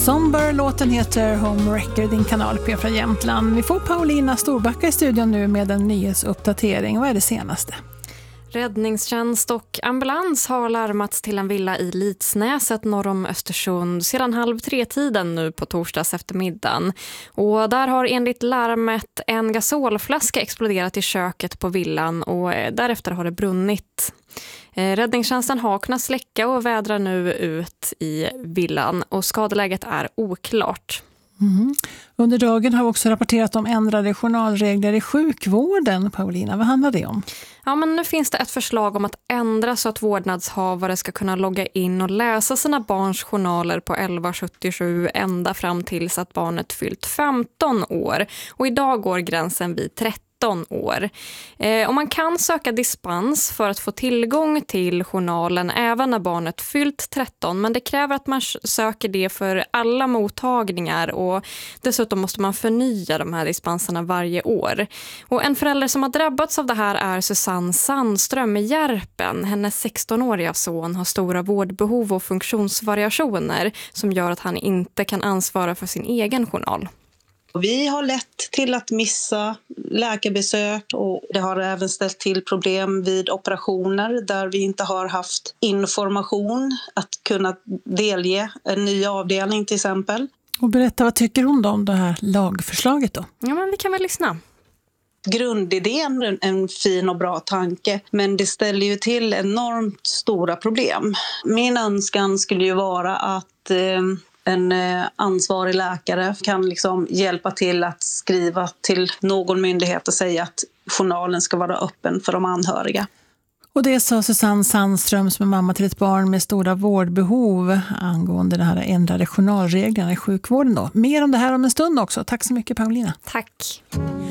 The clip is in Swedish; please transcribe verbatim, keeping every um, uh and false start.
Somber, låten heter Home Record, din kanal P från Jämtland. Vi får Paulina Storbacka i studion nu med en nyhetsuppdatering. Vad är det senaste? Räddningstjänst och ambulans har larmats till en villa i Litsnäset norr om Östersund sedan halv tre tiden nu på torsdags eftermiddagen. Och där har enligt larmet en gasolflaska exploderat i köket på villan och därefter har det brunnit. Räddningstjänsten har kunnat släcka och vädrar nu ut i villan och skadeläget är oklart. Mm. Under dagen har vi också rapporterat om ändrade journalregler i sjukvården. Paulina, vad handlar det om? Ja, men nu finns det ett förslag om att ändra så att vårdnadshavare ska kunna logga in och läsa sina barns journaler på elva sjuttiosju ända fram tills att barnet fyllt femton år. Och idag går gränsen vid tretton år. Eh, och man kan söka dispens för att få tillgång till journalen även när barnet fyllt tretton, men det kräver att man söker det för alla mottagningar och dessutom måste man förnya de här dispenserna varje år. Och en förälder som har drabbats av det här är Susanne Sandström i Järpen. Hennes sexton-åriga son har stora vårdbehov och funktionsvariationer som gör att han inte kan ansvara för sin egen journal. Vi har lett till att missa läkarbesök och det har även ställt till problem vid operationer där vi inte har haft information att kunna delge en ny avdelning till exempel. Och berätta, vad tycker hon då om det här lagförslaget då? Ja, men vi kan väl lyssna. Grundidén är en fin och bra tanke, men det ställer ju till enormt stora problem. Min önskan skulle ju vara att eh, en ansvarig läkare kan liksom hjälpa till att skriva till någon myndighet och säga att journalen ska vara öppen för de anhöriga. Och det sa Susanne Sandström som är mamma till ett barn med stora vårdbehov angående de här ändrade journalreglerna i sjukvården då. Mer om det här om en stund också. Tack så mycket, Paulina. Tack.